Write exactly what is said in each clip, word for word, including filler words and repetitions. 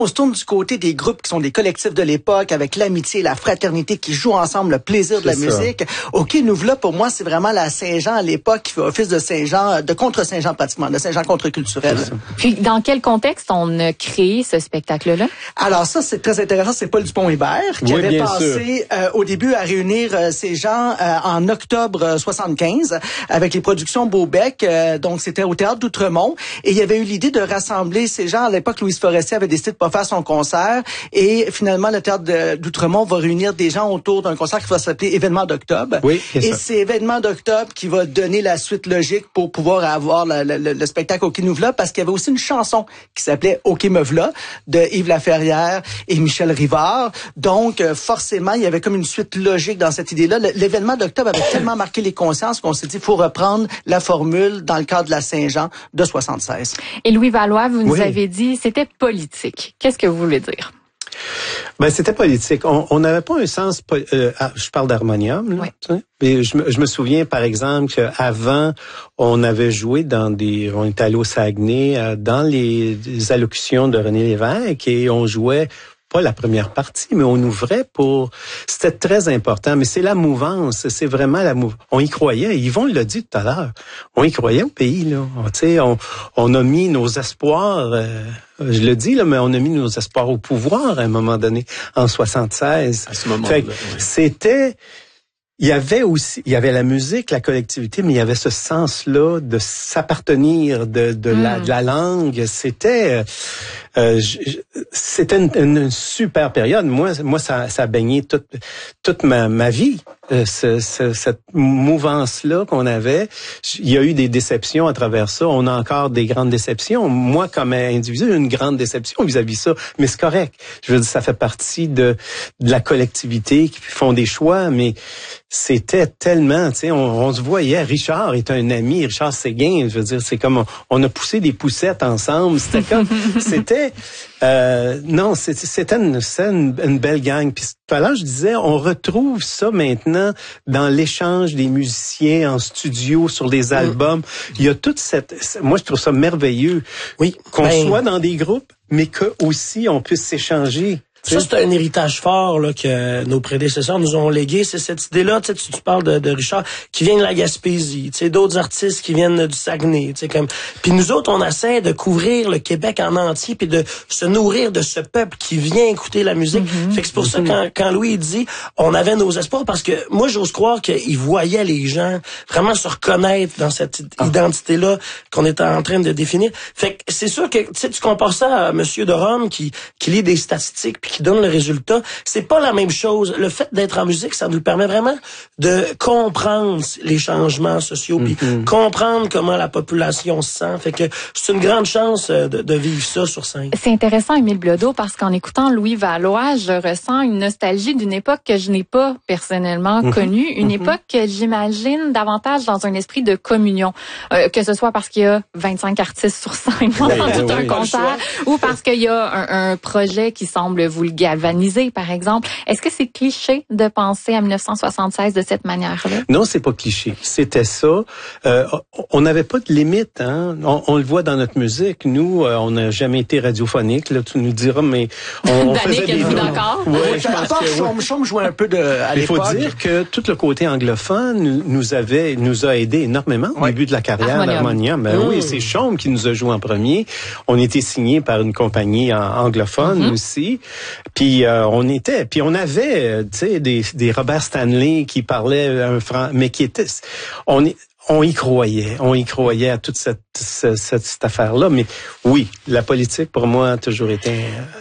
On se tourne du côté des groupes qui sont des collectifs de l'époque, avec l'amitié et la fraternité qui jouent ensemble, le plaisir de la musique. OK, nous voilà, pour moi, c'est vraiment la Saint-Jean à l'époque qui fait office de Saint-Jean, de contre-Saint-Jean pratiquement, de Saint-Jean contre-culturel. Puis, dans quel contexte on a créé ce spectacle-là? Alors ça, c'est très intéressant. C'est Paul Dupont-Hébert qui oui, avait pensé euh, au début à réunir euh, ces gens euh, en octobre soixante-quinze avec les productions Beaubec. Euh, donc, c'était au Théâtre d'Outremont. Et il y avait eu l'idée de rassembler ces gens. À l'époque, Louise Forestier avait décidé de pas faire son concert. Et finalement, le Théâtre de, d'Outremont va réunir des gens autour d'un concert qui va s'appeler Événement d'octobre. Oui, et c'est Événement d'octobre qui va donner la suite logique pour pouvoir avoir le, le, le spectacle OK nous v'là, parce qu'il y avait aussi une chanson qui s'appelait OK me v'là de Yves Laferrière et Michel Rivard. Donc, euh, forcément, il y avait comme une suite logique dans cette idée-là. L'événement d'octobre avait tellement marqué les consciences qu'on s'est dit, il faut reprendre la formule dans le cadre de la Saint-Jean de soixante-seize. Et Louis Valois, vous nous oui. avez dit, c'était politique. Qu'est-ce que vous voulez dire? Ben, c'était politique. On n'avait pas un sens... Euh, ah, je parle d'harmonium, là. Oui. Tu sais? Et je, je me souviens, par exemple, qu'avant, on avait joué dans des... On était allé au Saguenay, euh, dans les, les allocutions de René Lévesque, et on jouait pas la première partie, mais on ouvrait pour... C'était très important, mais c'est la mouvance, c'est vraiment la mouvance. On y croyait, Yvon l'a dit tout à l'heure, on y croyait au pays, là. Tu sais, on, on a mis nos espoirs... Euh, je le dis, là, mais on a mis nos espoirs au pouvoir à un moment donné, en soixante-seize. À ce moment-là, fait, oui. C'était... Il y avait aussi, il y avait la musique, la collectivité, mais il y avait ce sens-là de s'appartenir, de, de, mm. la, de la langue. C'était, euh, c'était une, une super période. Moi, moi, ça, ça a baigné toute, toute ma, ma vie. Euh, ce, ce, cette mouvance-là qu'on avait. Il y a eu des déceptions à travers ça. On a encore des grandes déceptions. Moi, comme individu, j'ai une grande déception vis-à-vis ça. Mais c'est correct. Je veux dire, ça fait partie de, de la collectivité qui font des choix, mais c'était tellement, tu sais, on, on se voyait. Richard est un ami, Richard Séguin. Je veux dire, c'est comme on, on a poussé des poussettes ensemble. C'était comme, c'était, euh, non, c'était, c'était une, une, une belle gang. Puis tout à l'heure, je disais, on retrouve ça maintenant dans l'échange des musiciens en studio sur des albums. Il y a toute cette, moi je trouve ça merveilleux. Oui, qu'on ben, soit dans des groupes, mais que aussi on puisse s'échanger. Ça, c'est un héritage fort là que nos prédécesseurs nous ont légué. C'est cette idée-là, tu sais, tu, tu parles de, de Richard, qui vient de la Gaspésie, tu sais, d'autres artistes qui viennent du Saguenay, tu sais, comme. Puis nous autres, on essaie de couvrir le Québec en entier, puis de se nourrir de ce peuple qui vient écouter la musique. Mm-hmm. Fait que c'est pour mm-hmm. ça quand, quand Louis dit, on avait nos espoirs, parce que moi, j'ose croire qu'il voyait les gens vraiment se reconnaître dans cette ah. identité-là qu'on était en train de définir. Fait que c'est sûr que tu sais, tu compares ça à Monsieur de Rome qui qui lit des statistiques puis qui donne le résultat, c'est pas la même chose. Le fait d'être en musique, ça nous permet vraiment de comprendre les changements sociaux, puis mm-hmm. comprendre comment la population se sent. Fait que c'est une grande chance de, de vivre ça sur scène. C'est intéressant, Émile Bilodeau, parce qu'en écoutant Louis Valois, je ressens une nostalgie d'une époque que je n'ai pas personnellement mm-hmm. connue, une mm-hmm. époque que j'imagine davantage dans un esprit de communion, euh, que ce soit parce qu'il y a vingt-cinq artistes sur scène pendant oui, tout oui, un oui. concert, ou parce qu'il y a un, un projet qui semble vous le galvaniser, par exemple. Est-ce que c'est cliché de penser à dix-neuf cent soixante-seize de cette manière-là? Non, c'est pas cliché. C'était ça. Euh, on n'avait pas de limite. Hein? On, on le voit dans notre musique. Nous, euh, on n'a jamais été radiophonique. Là, tu nous diras, mais on, on faisait des... êtes-vous d'accord? Oui, je pense que Chaume, Chaume jouait un peu de à l'époque. Il faut dire que tout le côté anglophone nous, nous avait, nous a aidé énormément au oui. début de la carrière d'Harmonium. Ben mmh. oui, c'est Chaume qui nous a joué en premier. On était signé par une compagnie anglophone mmh. aussi. Puis euh, on était, puis on avait, tu sais, des, des Robert Stanley qui parlaient un franc, mais qui étaient, on on y croyait, on y croyait à toute cette cette, cette, cette affaire-là. Mais oui, la politique pour moi a toujours été.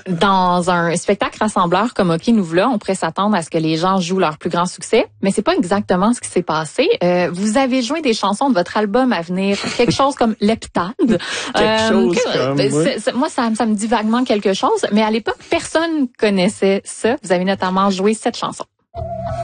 Dans un spectacle rassembleur comme OK nous v'là, on pourrait s'attendre à ce que les gens jouent leur plus grand succès, mais c'est pas exactement ce qui s'est passé. Euh, vous avez joué des chansons de votre album à venir, quelque chose comme L'Heptade. quelque euh, chose que, comme. Oui. C'est, c'est, moi, ça, ça me dit vaguement quelque chose, mais à l'époque, personne connaissait ça. Vous avez notamment joué cette chanson.